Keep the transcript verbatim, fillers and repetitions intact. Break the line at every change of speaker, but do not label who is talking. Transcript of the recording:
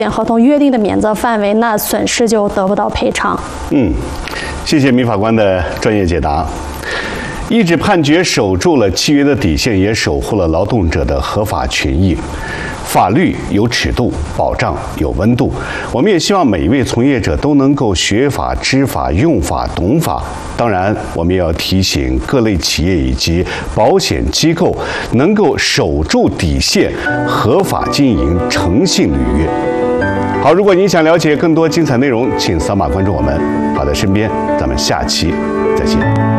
合同约定的免责范围，那损失就得不到赔偿。
嗯，谢谢米法官的专业解答。一纸判决守住了契约的底线，也守护了劳动者的合法权益。法律有尺度，保障有温度。我们也希望每一位从业者都能够学法、知法、用法、懂法。当然，我们也要提醒各类企业以及保险机构能够守住底线，合法经营，诚信履约。好，如果您想了解更多精彩内容，请扫码关注我们。好的，身边，咱们下期再见。